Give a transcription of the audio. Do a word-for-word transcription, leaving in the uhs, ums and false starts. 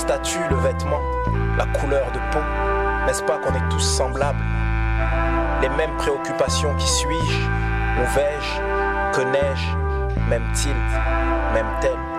statut, le vêtement, la couleur de peau. N'est-ce pas qu'on est tous semblables? Les mêmes préoccupations, qui suis-je? Où vais-je? Que n'ai-je? M'aime-t-il? M'aime-t-elle?